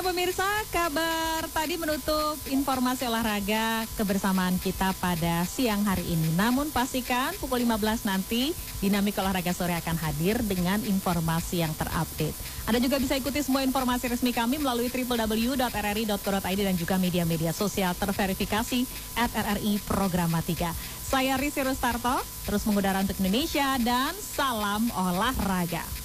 pemirsa, kabar tadi menutup informasi olahraga kebersamaan kita pada siang hari ini. Namun pastikan pukul 15 nanti Dinamika Olahraga Sore akan hadir dengan informasi yang terupdate. Anda juga bisa ikuti semua informasi resmi kami melalui www.rri.co.id dan juga media-media sosial terverifikasi @RRI Programatika. Saya Risi Rustarto, terus mengudara untuk Indonesia dan salam olahraga.